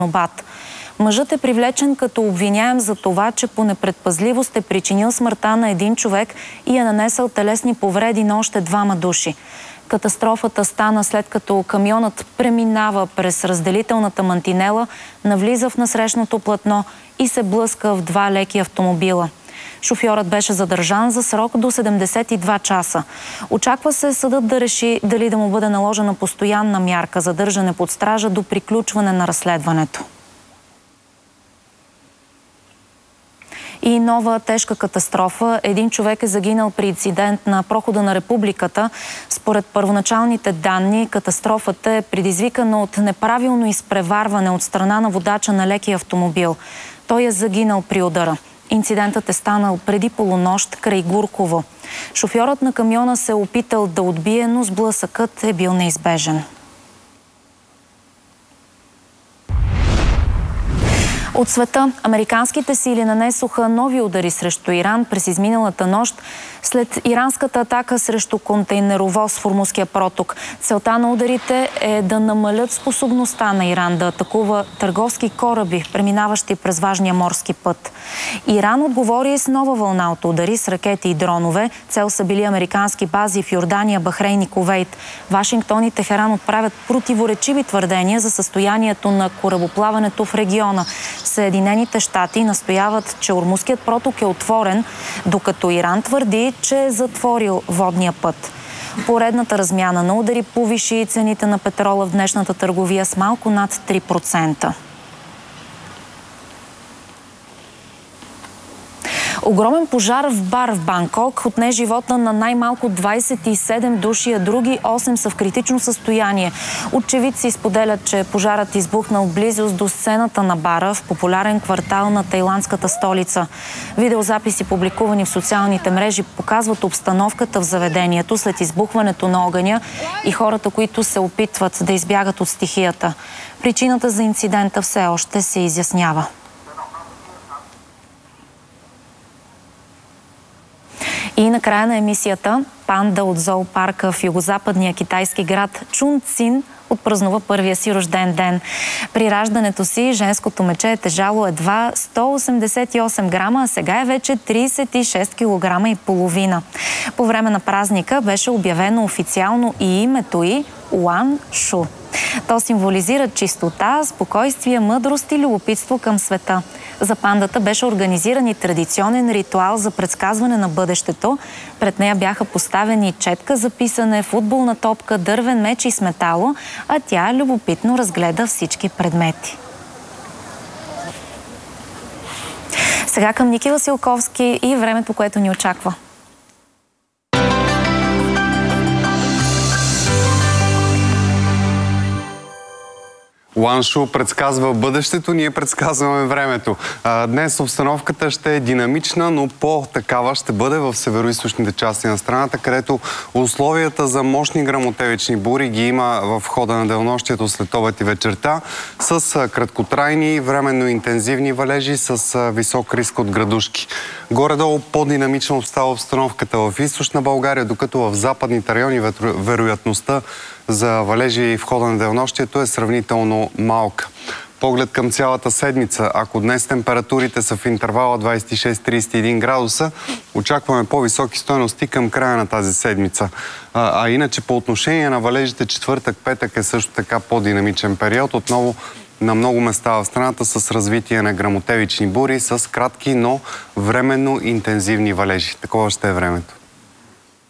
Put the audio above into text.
Карнобат. Мъжът е привлечен като обвиняем за това, че по непредпазливост е причинил смъртта на един човек и е нанесъл телесни повреди на още 2 души. Катастрофата стана след като камионът преминава през разделителната мантинела, навлиза в насрещното платно и се блъска в 2 леки автомобила. Шофьорът беше задържан за срок до 72 часа. Очаква се съдът да реши дали да му бъде наложена постоянна мярка задържане под стража до приключване на разследването. И нова тежка катастрофа. Един човек е загинал при инцидент на прохода на Републиката. Според първоначалните данни, катастрофата е предизвикана от неправилно изпреварване от страна на водача на леки автомобил. Той е загинал при удара. Инцидентът е станал преди полунощ край Гурково. Шофьорът на камиона се е опитал да отбие, но сблъсъкът е бил неизбежен. От света, американските сили нанесоха нови удари срещу Иран през изминалата нощ след иранската атака срещу контейнеровоз в Ормузския проток. Целта на ударите е да намалят способността на Иран да атакува търговски кораби, преминаващи през важния морски път. Иран отговори с нова вълна от удари с ракети и дронове. Цел са били американски бази в Йордания, Бахрейн и Кувейт. Вашингтон и Техеран отправят противоречиви твърдения за състоянието на корабоплаването в региона. Съединените щати настояват, че Ормузският проток е отворен, докато Иран твърди, че е затворил водния път. Поредната размяна на удари повиши цените на петрола в днешната търговия с малко над 3%. Огромен пожар в бар в Банкок отне живота на най-малко 27 души, а други 8 са в критично състояние. Очевидци споделят, че пожарът избухнал в близост до сцената на бара в популярен квартал на тайландската столица. Видеозаписи, публикувани в социалните мрежи, показват обстановката в заведението след избухването на огъня и хората, които се опитват да избягат от стихията. Причината за инцидента все още се изяснява. И накрая на емисията панда от зоопарка в югозападния китайски град Чунцин отпразнува първия си рожден ден. При раждането си женското мече е тежало едва 188 грама, а сега е вече 36 кг и половина. По време на празника беше обявено официално и името й Уан Шу. То символизира чистота, спокойствие, мъдрост и любопитство към света. За пандата беше организиран и традиционен ритуал за предсказване на бъдещето. Пред нея бяха поставени четка за писане, футболна топка, дървен меч и сметало, а тя любопитно разгледа всички предмети. Сега към Ники Василковски и времето, което ни очаква. Уан Шу предсказва бъдещето, ние предсказваме времето. Днес обстановката ще е динамична, но по-такава ще бъде в североизточните части на страната, където условията за мощни гръмотевични бури ги има в хода на денонощието след обед и вечерта, с краткотрайни, временно интензивни валежи, с висок риск от градушки. Горе-долу по-динамично остава обстановката в източна България, докато в западните райони вероятността за валежи в хода на денонощието е сравнително малка. Поглед към цялата седмица. Ако днес температурите са в интервала 26-31 градуса, очакваме по-високи стойности към края на тази седмица. А иначе по отношение на валежите, четвъртък, петък е също така по-динамичен период. Отново на много места в страната с развитие на гръмотевични бури, с кратки, но временно интензивни валежи. Такова ще е времето.